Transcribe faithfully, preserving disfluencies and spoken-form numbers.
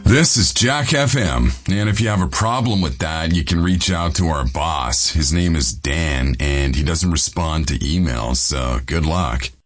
This is Jack F M, and if you have a problem with that, you can reach out to our boss. His name is Dan, and he doesn't respond to emails, so good luck.